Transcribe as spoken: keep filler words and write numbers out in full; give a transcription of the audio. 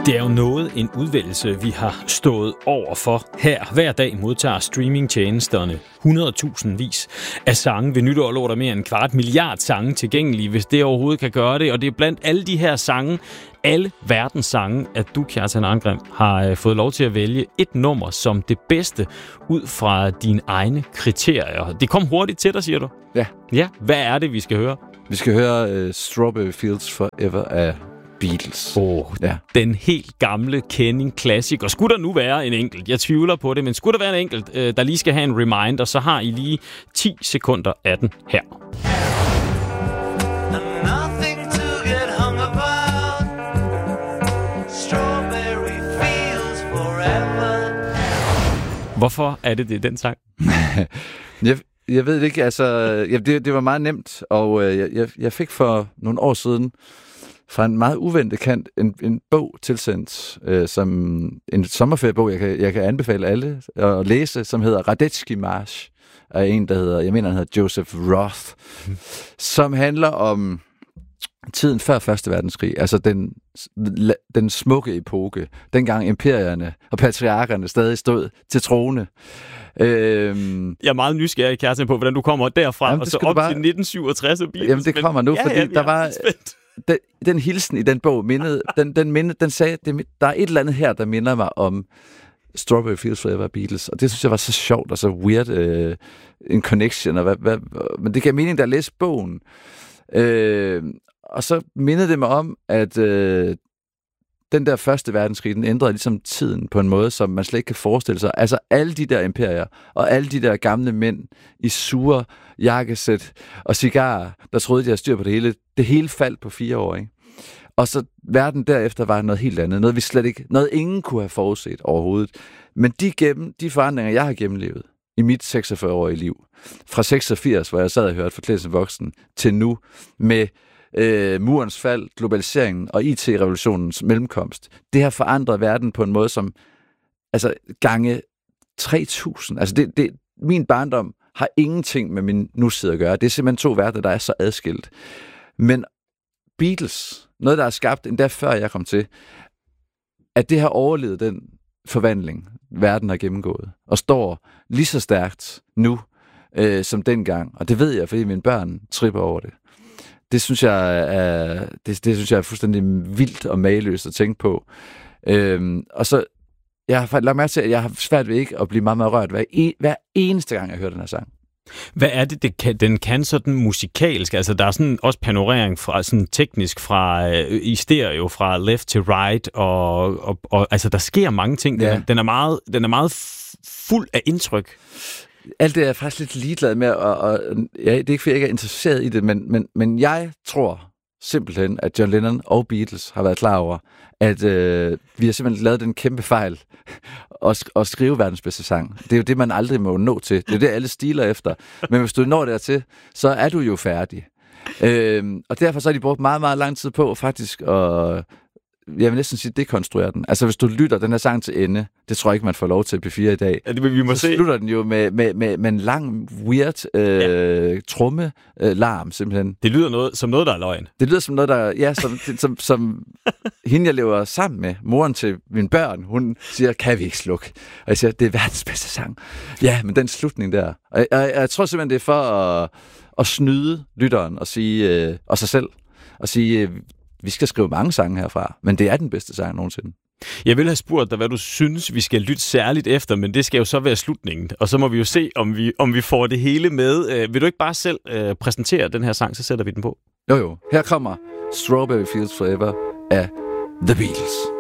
Det er jo noget en udvælgelse, vi har stået over for her. Hver dag modtager streamingtjenesterne hundredtusindvis af sange. Ved nytår lå der mere end en kvart milliard sange tilgængelige, hvis det overhovedet kan gøre det. Og det er blandt alle de her sange, alle verdens sange, at du, Kjartan Arngrim, har fået lov til at vælge et nummer som det bedste ud fra dine egne kriterier. Det kom hurtigt til dig, siger du? Ja. Ja, hvad er det, vi skal høre? Vi skal høre uh, Strawberry Fields Forever af Beatles. Åh, oh, ja. Den helt gamle Kenning-klassiker. Skulle der nu være en enkelt? Jeg tvivler på det, men skulle der være en enkelt, øh, der lige skal have en reminder, så har I lige ti sekunder af den her. Hvorfor er det det, den sang? jeg, jeg ved ikke, altså... Ja, det, det var meget nemt, og øh, jeg, jeg fik for nogle år siden fra en meget uventet kant en, en bog tilsendt, øh, som en sommerferiebog, jeg kan, jeg kan anbefale alle at læse, som hedder Radetzky March, af en, der hedder, jeg mener, han hedder Joseph Roth, mm. som handler om tiden før Første Verdenskrig, altså den, den smukke epoke, dengang imperierne og patriarkerne stadig stod til trone. Øhm, jeg er meget nysgerrig, Kjartan, på, hvordan du kommer derfra, jamen, og så op bare til nitten syvogtres og Beatles. Jamen, det kommer nu, ja, fordi ja, der var... Den, den hilsen i den bog mindede, den, den, mindede, den sagde, det, der er et eller andet her, der minder mig om Strawberry Fields Forever Beatles, og det synes jeg var så sjovt og så weird øh, en connection, og hvad, hvad, men det gav mening, da jeg læste bogen. Øh, og så mindede det mig om, at øh, den der første verdenskrig, den ændrede ligesom tiden på en måde, som man slet ikke kan forestille sig. Altså alle de der imperier, og alle de der gamle mænd i sure jakkesæt og cigarer, der troede, de havde styr på det hele. Det hele faldt på fire år, ikke? Og så verden derefter var noget helt andet. Noget vi slet ikke, noget ingen kunne have forudset overhovedet. Men de, gennem, de forandringer, jeg har gennemlevet i mit seksogfyrre-årige liv, fra seksogfirs, hvor jeg sad og hørte Forklædt som voksen, til nu med øh, murens fald, globaliseringen og I T-revolutionens mellemkomst, det har forandret verden på en måde, som altså gange tre tusind. Altså det, det, min barndom har ingenting med min nutid at gøre. Det er simpelthen to verdener, der er så adskilt. Men Beatles, noget der er skabt endda før jeg kom til, at det har overlevet den forvandling, verden har gennemgået, og står lige så stærkt nu, øh, som dengang. Og det ved jeg, fordi mine børn tripper over det. Det synes jeg er, det, det synes jeg er fuldstændig vildt og mageløst at tænke på. Øhm, og så, jeg har lagt mærke til, at jeg har svært ved ikke at blive meget, meget rørt hver, en, hver eneste gang, jeg hører den her sang. Hvad er det, det kan, den kan sådan musikalsk? Altså, der er sådan også panorering fra, sådan teknisk fra, øh, i stereo fra left to right, og, og, og altså, der sker mange ting. Den, ja. den, er meget, den er meget fuld af indtryk. Alt det er jeg faktisk lidt ligeglad med, og, og ja, det er ikke, fordi jeg ikke er interesseret i det, men, men, men jeg tror simpelthen, at John Lennon og Beatles har været klar over, at øh, vi har simpelthen lavet den kæmpe fejl at, at skrive verdens bedste sang. Det er jo det, man aldrig må nå til. Det er det, alle stiler efter. Men hvis du når dertil, så er du jo færdig. Øh, og derfor så har de brugt meget, meget lang tid på faktisk at... Jeg vil næsten sige, dekonstruere den. Altså, hvis du lytter den her sang til ende, det tror jeg ikke, man får lov til P fire i dag. Ja, det, vi må så se. slutter den jo med, med, med, med en lang, weird øh, ja. tromme øh, larm, simpelthen. Det lyder noget, som noget, der er løgn. Det lyder som noget, der... Ja, som, som, som hende, jeg lever sammen med, moren til mine børn, hun siger, kan vi ikke slukke? Og jeg siger, det er verdens bedste sang. Ja, men den slutning der. Og jeg, jeg, jeg tror simpelthen, det er for at, at snyde lytteren og sige, øh, og sig selv, og sige... Øh, vi skal skrive mange sange herfra, men det er den bedste sang nogensinde. Jeg vil have spurgt dig, hvad du synes, vi skal lytte særligt efter, men det skal jo så være slutningen. Og så må vi jo se, om vi, om vi får det hele med. Øh, vil du ikke bare selv øh, præsentere den her sang, så sætter vi den på? Jo jo, her kommer Strawberry Fields Forever af The Beatles.